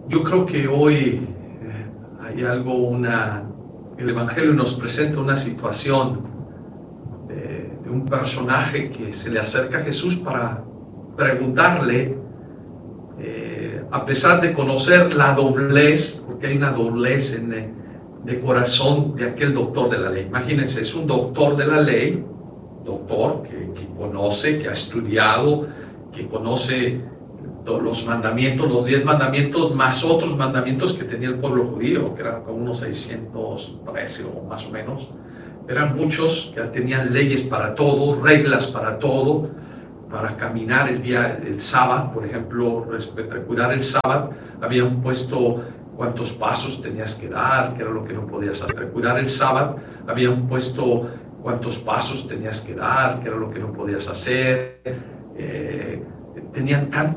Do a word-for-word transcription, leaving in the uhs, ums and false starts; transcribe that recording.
Yo creo que hoy eh, hay algo, una, el Evangelio nos presenta una situación de, de un personaje que se le acerca a Jesús para preguntarle, eh, a pesar de conocer la doblez, porque hay una doblez en, eh, de corazón de aquel doctor de la ley. Imagínense, es un doctor de la ley, doctor que, que conoce, que ha estudiado, que conoce los mandamientos, los diez mandamientos, más otros mandamientos que tenía el pueblo judío, que eran como unos seiscientos trece o más o menos. Eran muchos que tenían leyes para todo, reglas para todo, para caminar el día, el sábado, por ejemplo, respecto a cuidar el sábado, habían puesto cuántos pasos tenías que dar, que era lo que no podías hacer. Cuidar el sábado, habían puesto cuántos pasos tenías que dar, que era lo que no podías hacer. Eh, tenían tan